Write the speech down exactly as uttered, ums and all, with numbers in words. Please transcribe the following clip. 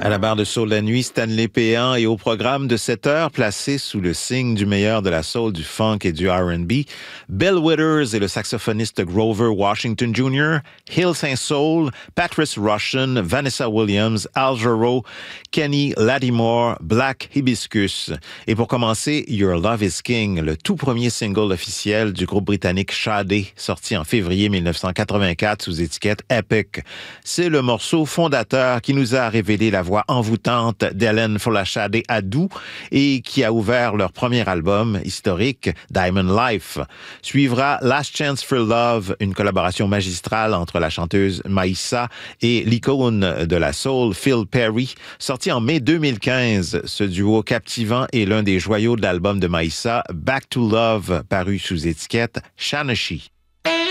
À la barre de soul la nuit, Stanley Péan et au programme de cette heure, placé sous le signe du meilleur de la soul, du funk et du R and B, Bill Withers et le saxophoniste Grover Washington junior, Hills and Soul, Patrice Rushen, Vanessa Williams, Al Jarreau, Kenny Lattimore, Black Hibiscus. Et pour commencer, Your Love is King, le tout premier single officiel du groupe britannique Sade, sorti en février dix-neuf cent quatre-vingt-quatre sous étiquette Epic. C'est le morceau fondateur qui nous a révélé la voix envoûtante d'Helen Folashade Adou et qui a ouvert leur premier album historique, Diamond Life. Suivra Last Chance for Love, une collaboration magistrale entre la chanteuse Maïssa et l'icône de la soul, Phil Perry. Sorti en mai deux mille quinze, ce duo captivant est l'un des joyaux de l'album de Maïssa, Back to Love, paru sous étiquette Shanashi.